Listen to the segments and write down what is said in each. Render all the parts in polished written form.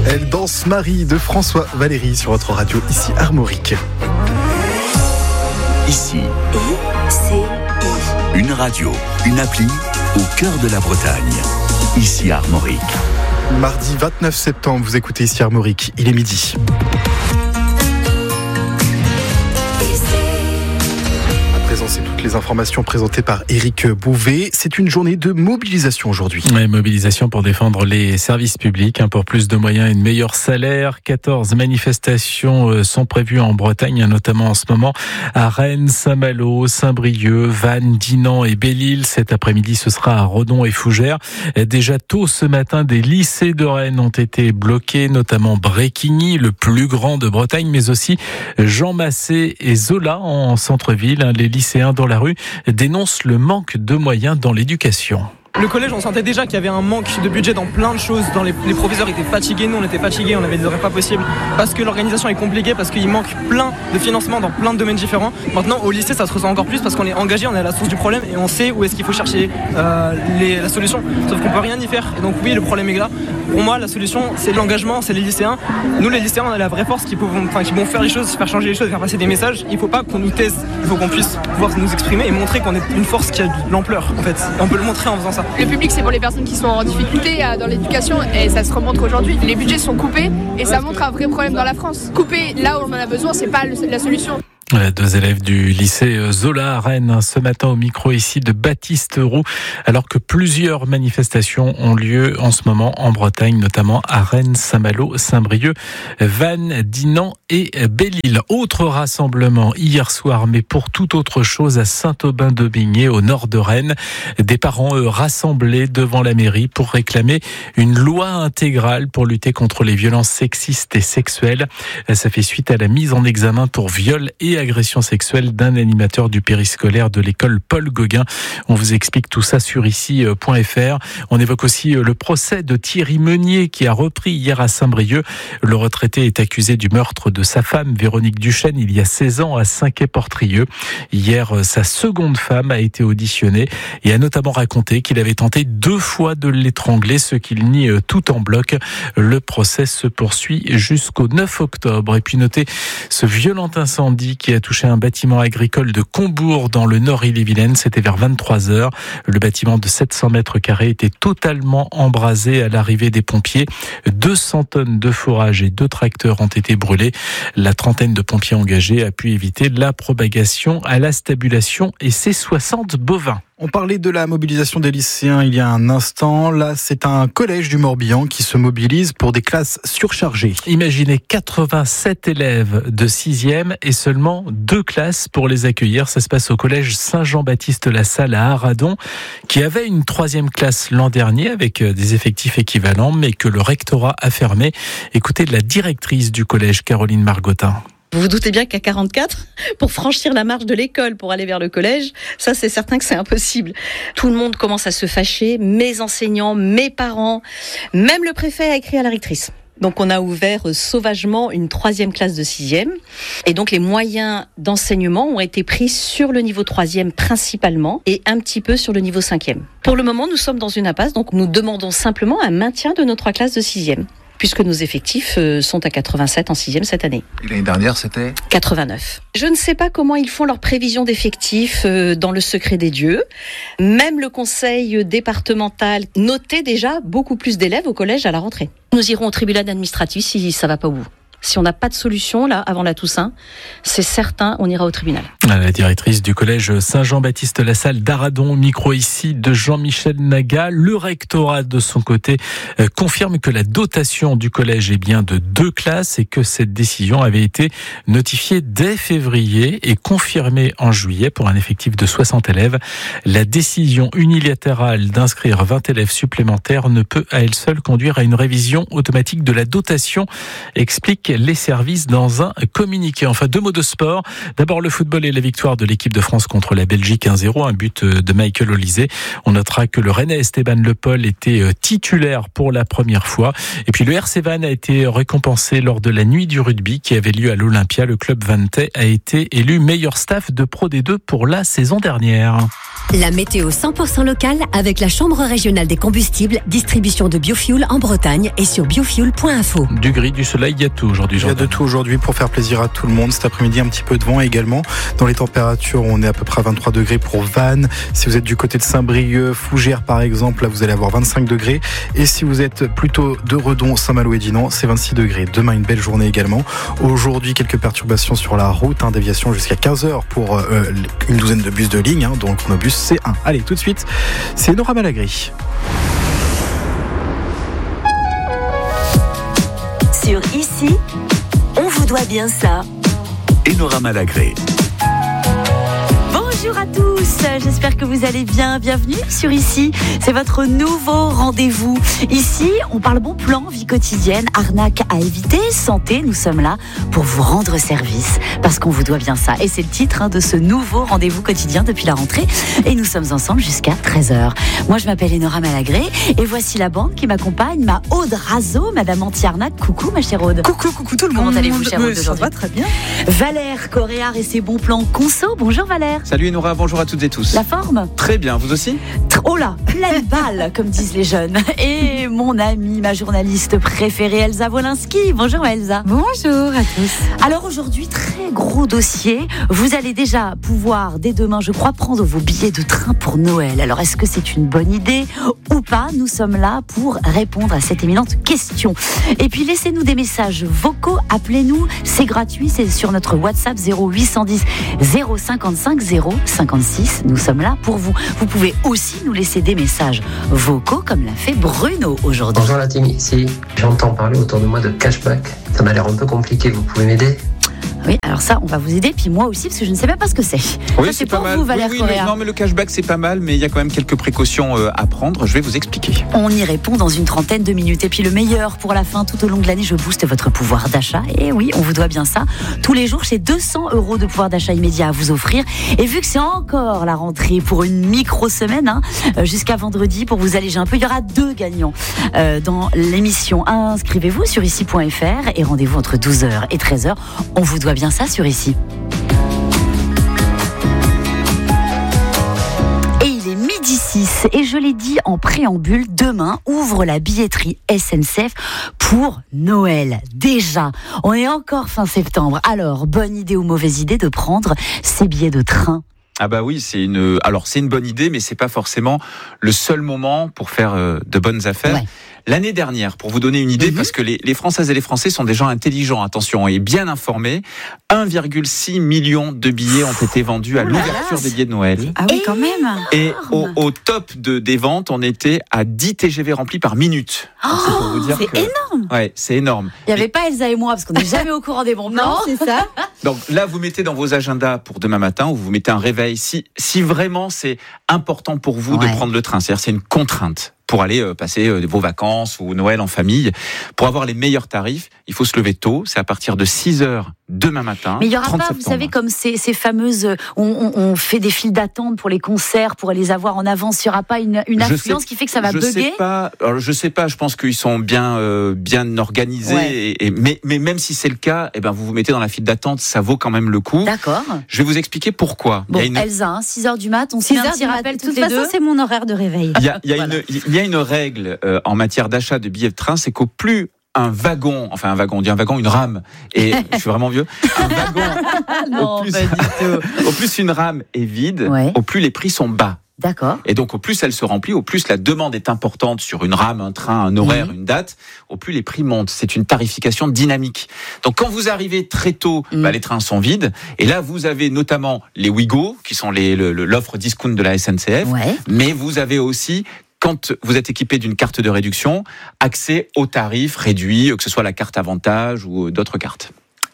Elle danse Marie de François Valéry sur votre radio, ici Armorique. Ici, une radio, une appli au cœur de la Bretagne. Ici Armorique. Mardi 29 septembre, vous écoutez ici Armorique, il est midi. C'est toutes les informations présentées par Éric Bouvet. C'est une journée de mobilisation aujourd'hui. Ouais, mobilisation pour défendre les services publics, pour plus de moyens et de meilleurs salaires. 14 manifestations sont prévues en Bretagne, notamment en ce moment à Rennes, Saint-Malo, Saint-Brieuc, Vannes, Dinan et Belle-Île. Cet après-midi, ce sera à Redon et Fougères. Déjà tôt ce matin, des lycées de Rennes ont été bloqués, notamment Bréquigny, le plus grand de Bretagne, mais aussi Jean Massé et Zola en centre-ville. Les lycéens dans la rue dénoncent le manque de moyens dans l'éducation. Le collège, on sentait déjà qu'il y avait un manque de budget dans plein de choses. Les professeurs étaient fatigués, nous on était fatigués, on avait des horaires pas possibles. Parce que l'organisation est compliquée, parce qu'il manque plein de financement dans plein de domaines différents. Maintenant, au lycée, ça se ressent encore plus parce qu'on est engagé, on est à la source du problème et on sait où est-ce qu'il faut chercher la solution. Sauf qu'on peut rien y faire. Et donc oui, le problème est là. Pour moi, la solution, c'est l'engagement, c'est les lycéens. Nous, les lycéens, on a la vraie force qui vont faire les choses, faire changer les choses, faire passer des messages. Il faut pas qu'on nous taise, il faut qu'on puisse pouvoir nous exprimer et montrer qu'on est une force qui a de l'ampleur, en fait. Et on peut le montrer en faisant ça. Le public, c'est pour les personnes qui sont en difficulté dans l'éducation et ça se remontre aujourd'hui. Les budgets sont coupés et ça montre un vrai problème dans la France. Couper là où on en a besoin, c'est pas la solution. Deux élèves du lycée Zola à Rennes ce matin au micro ici de Baptiste Roux, alors que plusieurs manifestations ont lieu en ce moment en Bretagne, notamment à Rennes, Saint-Malo, Saint-Brieuc, Vannes, Dinan et Belle-Île. Autre rassemblement hier soir, mais pour toute autre chose à Saint-Aubin-de-Bigné, au nord de Rennes. Des parents rassemblés devant la mairie pour réclamer une loi intégrale pour lutter contre les violences sexistes et sexuelles. Ça fait suite à la mise en examen pour viol et agression sexuelle d'un animateur du périscolaire de l'école Paul Gauguin. On vous explique tout ça sur ici.fr. On évoque aussi le procès de Thierry Meunier qui a repris hier à Saint-Brieuc. Le retraité est accusé du meurtre de sa femme Véronique Duchesne il y a 16 ans à Saint-Quay-Portrieux. Hier, sa seconde femme a été auditionnée et a notamment raconté qu'il avait tenté 2 fois de l'étrangler, ce qu'il nie tout en bloc. Le procès se poursuit jusqu'au 9 octobre. Et puis notez ce violent incendie qui a touché un bâtiment agricole de Combourg dans le nord Ille-et-Vilaine. C'était vers 23h. Le bâtiment de 700 mètres carrés était totalement embrasé à l'arrivée des pompiers. 200 tonnes de fourrage et 2 tracteurs ont été brûlés. La trentaine de pompiers engagés a pu éviter la propagation à la stabulation et ses 60 bovins. On parlait de la mobilisation des lycéens il y a un instant. Là, c'est un collège du Morbihan qui se mobilise pour des classes surchargées. Imaginez 87 élèves de 6e et seulement 2 classes pour les accueillir. Ça se passe au collège Saint-Jean-Baptiste-la-Salle à Aradon, qui avait une 3e classe l'an dernier avec des effectifs équivalents, mais que le rectorat a fermé. Écoutez la directrice du collège, Caroline Margottin. Vous vous doutez bien qu'à 44, pour franchir la marche de l'école pour aller vers le collège, ça c'est certain que c'est impossible. Tout le monde commence à se fâcher, mes enseignants, mes parents, même le préfet a écrit à la rectrice. Donc on a ouvert sauvagement une 3e classe de 6e. Et donc les moyens d'enseignement ont été pris sur le niveau 3e principalement et un petit peu sur le niveau 5e. Pour le moment, nous sommes dans une impasse, donc nous demandons simplement un maintien de nos 3 classes de 6e. Puisque nos effectifs sont à 87 en 6e cette année. Et l'année dernière, c'était 89. Je ne sais pas comment ils font leur prévision d'effectifs dans le secret des dieux. Même le conseil départemental notait déjà beaucoup plus d'élèves au collège à la rentrée. Nous irons au tribunal administratif si ça ne va pas au bout. Si on n'a pas de solution, là, avant la Toussaint, c'est certain, on ira au tribunal. La directrice du collège Saint-Jean-Baptiste-la-Salle d'Aradon, micro ici de Jean-Michel Naga. Le rectorat, de son côté, confirme que la dotation du collège est bien de 2 classes et que cette décision avait été notifiée dès février et confirmée en juillet pour un effectif de 60 élèves. La décision unilatérale d'inscrire 20 élèves supplémentaires ne peut à elle seule conduire à une révision automatique de la dotation, explique expliquent les services dans un communiqué. Enfin, 2 mots de sport. D'abord, le football et la victoire de l'équipe de France contre la Belgique 1-0, un but de Michael Olise. On notera que le Rennais Esteban Le Pol était titulaire pour la première fois. Et puis le RC Vannes a été récompensé lors de la nuit du rugby qui avait lieu à l'Olympia. Le club vannetais a été élu meilleur staff de Pro D2 pour la saison dernière. La météo 100% locale avec la Chambre régionale des combustibles, distribution de biofuel en Bretagne et sur biofuel.info. Du gris, du soleil, il y a tout aujourd'hui. Il y a de tout aujourd'hui pour faire plaisir à tout le monde. Cet après-midi, un petit peu de vent également. Dans les températures, on est à peu près à 23 degrés pour Vannes. Si vous êtes du côté de Saint-Brieuc, Fougères par exemple, là vous allez avoir 25 degrés. Et si vous êtes plutôt de Redon, Saint-Malo et Dinan, c'est 26 degrés. Demain, une belle journée également. Aujourd'hui, quelques perturbations sur la route, déviation jusqu'à 15h pour une douzaine de bus de ligne, dont le chronobus C1. Allez, tout de suite, c'est Nora Malagré. Sur Ici, on vous doit bien ça. Enora Malagré. Bonjour à tous, j'espère que vous allez bien. Bienvenue sur Ici, c'est votre nouveau rendez-vous. Ici, on parle bon plan, vie quotidienne, arnaque à éviter, santé. Nous sommes là pour vous rendre service parce qu'on vous doit bien ça. Et c'est le titre de ce nouveau rendez-vous quotidien depuis la rentrée. Et nous sommes ensemble jusqu'à 13h. Moi, je m'appelle Enora Malagré et voici la bande qui m'accompagne, ma Aude Razo, Madame Anti-Arnaque. Coucou ma chère Aude. Coucou tout le monde. Comment allez-vous, chère Aude, Ça aujourd'hui? va très bien. Valère Coréard et ses bons plans conso. Bonjour Valère. Salut Enora, bonjour à toutes et tous. La forme? Très bien, vous aussi? Oh là, pleine balle, comme disent les jeunes. Et mon amie, ma journaliste préférée, Elsa Wolinski. Bonjour Elsa. Bonjour à tous. Alors aujourd'hui, très gros dossier. Vous allez déjà pouvoir, dès demain, je crois, prendre vos billets de train pour Noël. Alors est-ce que c'est une bonne idée ou pas? Nous sommes là pour répondre à cette éminente question. Et puis laissez-nous des messages vocaux, appelez-nous, c'est gratuit, c'est sur notre WhatsApp 0810 055 056. Nous sommes là pour vous. Vous pouvez aussi nous laisser des messages vocaux comme l'a fait Bruno aujourd'hui. Bonjour la team, ici j'entends parler autour de moi de cashback. Ça m'a l'air un peu compliqué, vous pouvez m'aider? Oui, alors ça, on va vous aider, puis moi aussi, parce que je ne sais même pas ce que c'est. Oui, ça, c'est pas pour mal. Vous, Valère Coréard. Non, mais le cashback, c'est pas mal, mais il y a quand même quelques précautions à prendre. Je vais vous expliquer. On y répond dans une trentaine de minutes. Et puis le meilleur pour la fin, tout au long de l'année, je booste votre pouvoir d'achat. Et oui, on vous doit bien ça. Tous les jours, j'ai 200 € de pouvoir d'achat immédiat à vous offrir. Et vu que c'est encore la rentrée pour une micro-semaine, jusqu'à vendredi, pour vous alléger un peu, il y aura 2 gagnants dans l'émission. Inscrivez-vous sur ici.fr et rendez-vous entre 12h et 13h. On vous doit bien ça sur Ici. Et il est 12h06 et je l'ai dit en préambule, demain ouvre la billetterie SNCF pour Noël. Déjà, on est encore fin septembre. Alors, bonne idée ou mauvaise idée de prendre ces billets de train? Ah bah oui, c'est une bonne idée, mais c'est pas forcément le seul moment pour faire de bonnes affaires. Ouais. L'année dernière, pour vous donner une idée, parce que les Françaises et les Français sont des gens intelligents, attention, et bien informés, 1,6 million de billets ont été vendus à l'ouverture des billets de Noël. Ah oui, quand même. Et au top des ventes, on était à 10 TGV remplis par minute. Oh, c'est pour vous dire énorme. Ouais, c'est énorme. Il n'y avait pas Elsa et moi, parce qu'on n'est jamais au courant des bons plans. Non, c'est ça. Donc là, vous mettez dans vos agendas pour demain matin, ou vous mettez un réveil, si vraiment c'est important pour vous de prendre le train, c'est-à-dire c'est une contrainte pour aller passer vos vacances ou Noël en famille. Pour avoir les meilleurs tarifs, il faut se lever tôt. C'est à partir de 6h demain matin. Mais il n'y aura pas, septembre. Vous savez, comme ces fameuses... On fait des files d'attente pour les concerts, pour les avoir en avance. Il n'y aura pas une influence qui fait que ça va bugger? Je sais pas, je pense qu'ils sont bien organisés. Ouais. Mais même si c'est le cas, vous vous mettez dans la file d'attente, ça vaut quand même le coup. D'accord. Je vais vous expliquer pourquoi. Bon, Elsa, 6h du mat, on se fait un petit rappel toutes les deux. De toute façon, c'est mon horaire de réveil. Il y a une règle en matière d'achat de billets de train, c'est qu'au plus une rame, et je suis vraiment vieux, un wagon, au plus une rame est vide, au plus les prix sont bas. D'accord. Et donc, au plus elle se remplit, au plus la demande est importante sur une rame, un train, un horaire, une date, au plus les prix montent. C'est une tarification dynamique. Donc, quand vous arrivez très tôt, les trains sont vides. Et là, vous avez notamment les Ouigo, qui sont l'offre discount de la SNCF. Ouais. Mais vous avez aussi, quand vous êtes équipé d'une carte de réduction, accès aux tarifs réduits, que ce soit la carte Avantage ou d'autres cartes.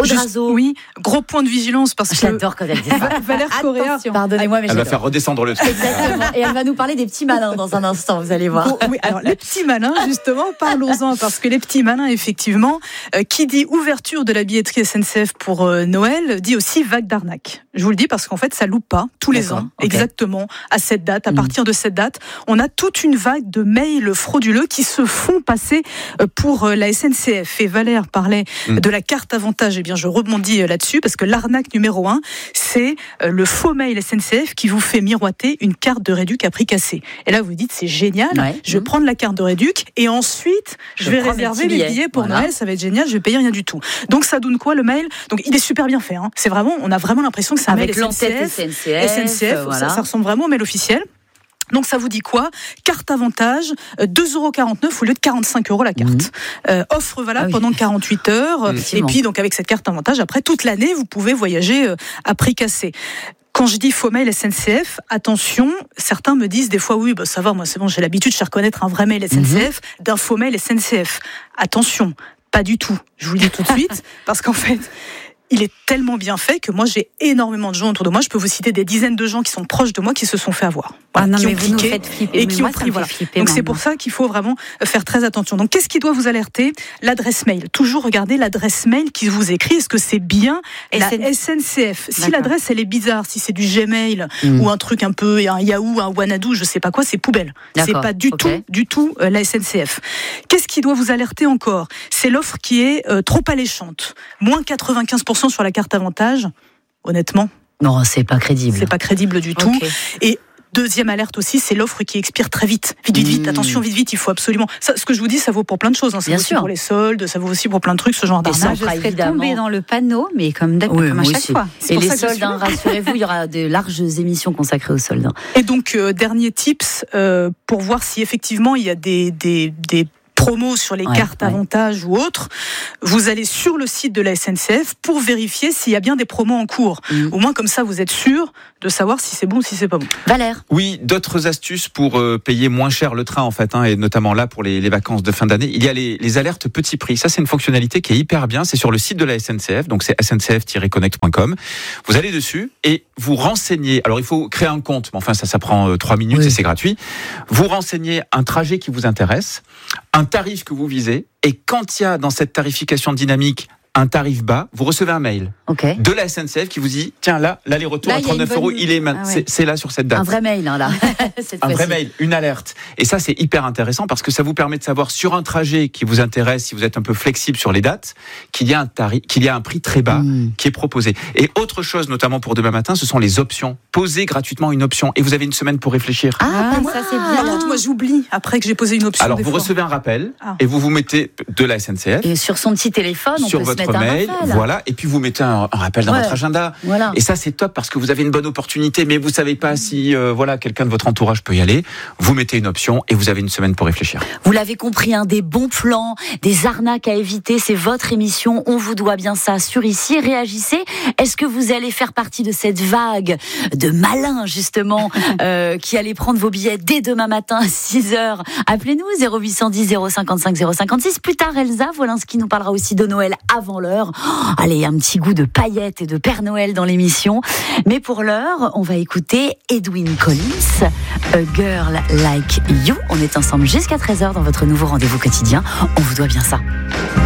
Audrazo. Oui, gros point de vigilance parce que j'adore quand elle dit ça. Valère Correa, pardonnez-moi, mais elle va faire redescendre le truc. Exactement. Et elle va nous parler des petits malins dans un instant, vous allez voir. Oui, alors les petits malins, justement, parlons-en, parce que les petits malins, effectivement, qui dit ouverture de la billetterie SNCF pour Noël, dit aussi vague d'arnaque. Je vous le dis parce qu'en fait, ça loupe pas tous les ans, exactement à cette date. À partir de cette date, on a toute une vague de mails frauduleux qui se font passer pour la SNCF. Et Valère parlait de la carte avantage. Eh bien, je rebondis là-dessus parce que l'arnaque numéro 1, c'est le faux mail SNCF qui vous fait miroiter une carte de réduc à prix cassé. Et là, vous dites, c'est génial, je vais prendre la carte de réduc et ensuite, je vais réserver mes billets pour Noël, ça va être génial, je vais payer rien du tout. Donc, ça donne quoi le mail ? Donc, il est super bien fait. C'est vraiment, on a vraiment l'impression que c'est un mail SNCF, voilà. ça ressemble vraiment au mail officiel. Donc ça vous dit quoi ? Carte avantage, 2,49 € au lieu de 45 € la carte. Offre valable pendant 48 heures. Et puis donc avec cette carte avantage, après toute l'année, vous pouvez voyager à prix cassé. Quand je dis faux mail SNCF, attention, certains me disent des fois oui, ça va, moi c'est bon, j'ai l'habitude, je sais reconnaître un vrai mail SNCF d'un faux mail SNCF. Attention, pas du tout. Je vous le dis tout de suite, parce qu'en fait, il est tellement bien fait que moi j'ai énormément de gens autour de moi. Je peux vous citer des dizaines de gens qui sont proches de moi qui se sont fait avoir, qui ont cliqué et qui ont pris. Donc c'est pour ça qu'il faut vraiment faire très attention. Donc qu'est-ce qui doit vous alerter ? L'adresse mail. Toujours regarder l'adresse mail qui vous écrit. Est-ce que c'est bien la SNCF ? Si l'adresse elle est bizarre, si c'est du Gmail ou un truc un peu un Yahoo, un Wanadoo, je sais pas quoi, c'est poubelle. C'est pas du tout la SNCF. Qu'est-ce qui doit vous alerter encore ? C'est l'offre qui est trop alléchante. Moins 95% sur la carte avantage, honnêtement. Non, c'est pas crédible. C'est pas crédible du tout. Et deuxième alerte aussi, c'est l'offre qui expire très vite. Vite. Attention, vite. Il faut absolument. Ça, ce que je vous dis, ça vaut pour plein de choses. Ça vaut aussi pour les soldes, ça vaut aussi pour plein de trucs, ce genre d'arnaque. Je serais tombée dans le panneau, mais comme à chaque fois. Et les soldes, rassurez-vous, il y aura de larges émissions consacrées aux soldes. Et donc, dernier tips pour voir si effectivement il y a des promos sur les cartes avantages ou autres, vous allez sur le site de la SNCF pour vérifier s'il y a bien des promos en cours. Au moins comme ça vous êtes sûr de savoir si c'est bon ou si c'est pas bon. Valère ? Oui, d'autres astuces pour payer moins cher le train en fait, et notamment là pour les vacances de fin d'année. Il y a les alertes petit prix. Ça c'est une fonctionnalité qui est hyper bien. C'est sur le site de la SNCF, donc c'est sncf-connect.com. Vous allez dessus et vous renseignez. Alors il faut créer un compte, mais enfin ça prend 3 minutes et c'est gratuit. Vous renseignez un trajet qui vous intéresse, un tarif que vous visez, et quand il y a dans cette tarification dynamique un tarif bas, vous recevez un mail de la SNCF qui vous dit tiens là l'aller-retour à 39 €, il est c'est là sur cette date. Un vrai mail là. Un vrai mail, une alerte. Et ça c'est hyper intéressant parce que ça vous permet de savoir sur un trajet qui vous intéresse, si vous êtes un peu flexible sur les dates, qu'il y a un prix très bas qui est proposé. Et autre chose notamment pour demain matin, ce sont les options. Posez gratuitement une option et vous avez une semaine pour réfléchir. Ça c'est bien. Alors, moi j'oublie après que j'ai posé une option. Alors vous recevez un rappel et vous mettez de la SNCF et sur son petit téléphone on peut votre mail, voilà, et puis vous mettez un rappel dans votre agenda. Voilà. Et ça c'est top parce que vous avez une bonne opportunité, mais vous savez pas si quelqu'un de votre entourage peut y aller. Vous mettez une option et vous avez une semaine pour réfléchir. Vous l'avez compris, des bons plans, des arnaques à éviter. C'est votre émission. On vous doit bien ça sur ici. Réagissez. Est-ce que vous allez faire partie de cette vague de malins justement qui allez prendre vos billets dès demain matin à 6h? Appelez-nous 0810 055 056. Plus tard, Elsa Wolinski nous parlera aussi de Noël avant l'heure. Allez, un petit goût de paillettes et de Père Noël dans l'émission. Mais pour l'heure, on va écouter Edwyn Collins, A Girl Like You. On est ensemble jusqu'à 13h dans votre nouveau rendez-vous quotidien. On vous doit bien ça.